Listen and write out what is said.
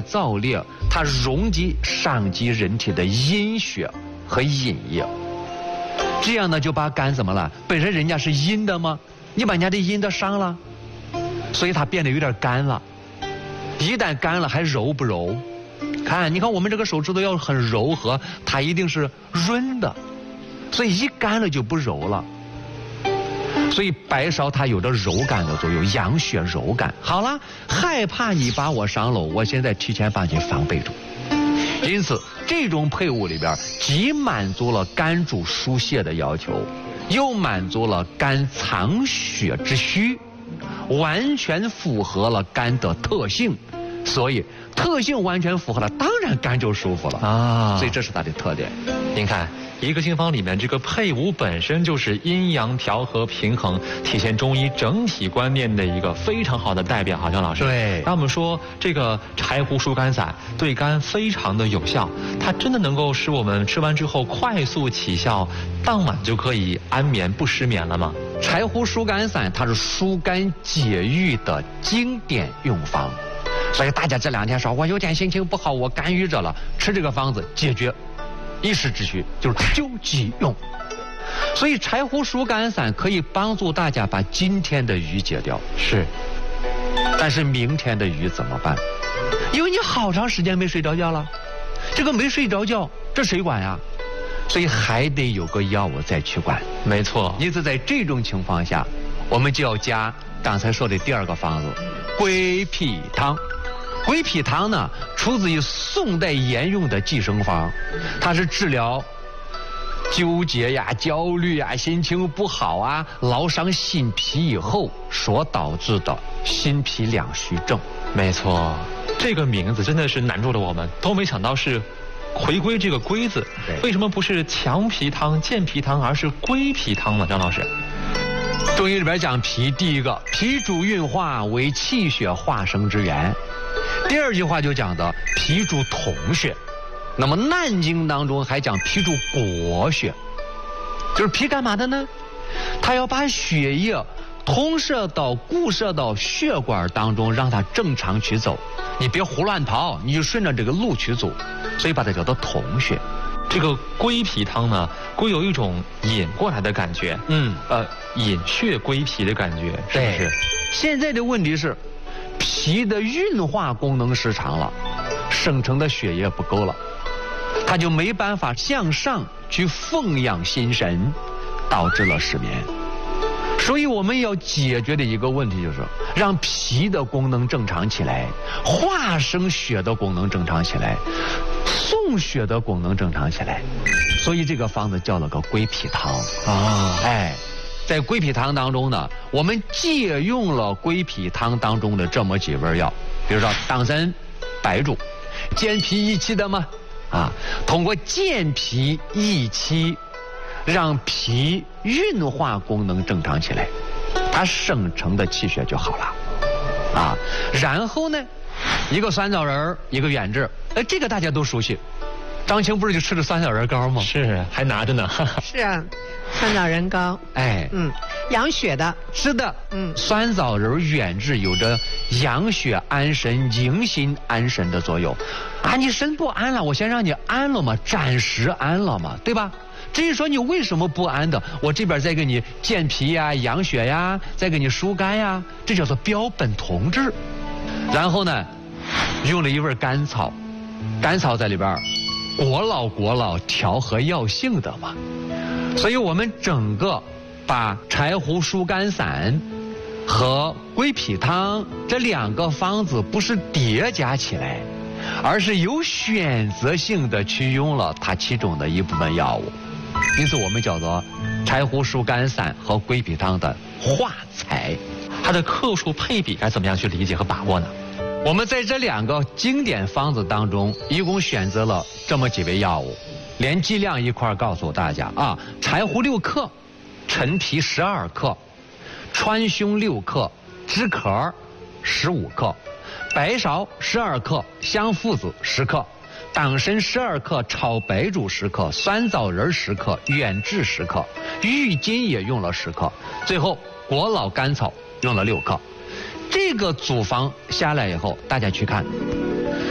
燥烈，它容易伤及人体的阴血和阴液。这样呢，就把肝怎么了？本身人家是阴的吗？你把人家的阴的伤了，所以它变得有点干了。一旦干了，还柔不柔？你看我们这个手指头要很柔和，它一定是润的，所以一干了就不柔了。所以白芍它有着柔肝的作用，养血柔肝。好了，害怕你把我伤了，我现在提前把你防备住。因此，这种配伍里边既满足了肝主疏泄的要求，又满足了肝藏血之需，完全符合了肝的特性。所以特性完全符合了，当然肝就舒服了啊。所以这是它的特点。 您看，一个经方里面这个配伍本身就是阴阳调和平衡，体现中医整体观念的一个非常好的代表。好，张老师。 对。 那我们说这个柴胡疏肝散对肝非常的有效，它真的能够使我们吃完之后快速起效，当晚就可以安眠不失眠了吗？ 柴胡疏肝散它是疏肝解郁的经典用方。所以大家这两天说，我有点心情不好，我肝郁着了，吃这个方子解决一时之需，就是救急用。所以柴胡疏肝散可以帮助大家把今天的郁解掉。 是。 但是明天的郁怎么办？因为你好长时间没睡着觉了，这个没睡着觉，这谁管呀？所以还得有个药物再去管。 没错。 因此在这种情况下，我们就要加刚才说的第二个方子归脾汤。归脾汤呢，出自于宋代沿用的寄生方，它是治疗纠结呀、焦虑呀、心情不好啊、劳伤心脾以后所导致的心脾两虚症。 没错，这个名字真的是难住了我们，都没想到是回归这个归字。为什么不是强脾汤、健脾汤，而是归脾汤呢？张老师。 中医里边讲脾，第一个，脾主运化，为气血化生之源。第二句话就讲的脾主统血。那么《难经》当中还讲脾主裹血，就是脾干嘛的呢？它要把血液通射到固摄到血管当中，让它正常去走。你别胡乱跑，你就顺着这个路去走，所以把它叫做统血。 这个归脾汤呢，归有一种引过来的感觉，引血归脾的感觉，是不是？ 现在的问题是，脾的运化功能失常了，生成的血液不够了，它就没办法向上去奉养心神，导致了失眠。所以我们要解决的一个问题就是让脾的功能正常起来，化生血的功能正常起来，送血的功能正常起来。所以这个方子叫了个归脾汤啊。在归脾汤当中呢，我们借用了归脾汤当中的这么几味药，比如说党参、白术，健脾益气的嘛，通过健脾益气，让脾运化功能正常起来，它生成的气血就好了，然后呢，一个酸枣仁，一个远志，这个大家都熟悉。张青不是就吃了酸枣仁膏吗？ 是，还拿着呢。 是啊，酸枣仁膏，养血的。 是的，酸枣仁远志有着养血安神、宁心安神的作用。你神不安了，我先让你安了嘛，暂时安了嘛，对吧？至于说你为什么不安的，我这边再给你健脾呀、养血呀，再给你疏肝呀，这叫做标本同治。然后呢，用了一味甘草，甘草在里边果老调和药性的嘛。所以我们整个把柴胡疏肝散和归脾汤这两个方子不是叠加起来，而是有选择性的去用了它其中的一部分药物，因此我们叫做柴胡疏肝散和归脾汤的化材。 它的克数配比该怎么样去理解和把握呢？ 我们在这两个经典方子当中一共选择了这么几味药物，连剂量一块告诉大家柴胡6克，陈皮12克，川芎6克，栀壳15克，白芍12克，香附子10克，党参12克，炒白术10克，酸枣仁10克，远志10克，郁金也用了10克，最后果老甘草用了6克。这个组方下来以后，大家去看